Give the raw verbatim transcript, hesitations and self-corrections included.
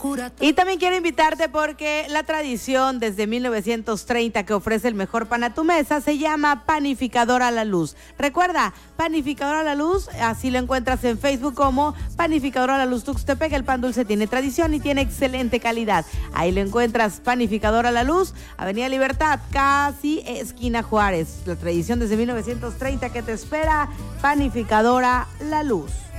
Y también quiero invitarte porque la tradición desde mil novecientos treinta que ofrece el mejor pan a tu mesa se llama Panificadora La Luz. Recuerda, Panificadora La Luz, así lo encuentras en Facebook como Panificadora La Luz Tuxtepec. El pan dulce tiene tradición y tiene excelente calidad. Ahí lo encuentras, Panificadora La Luz, Avenida Libertad, casi esquina Juárez. La tradición desde mil novecientos treinta que te espera, Panificadora La Luz.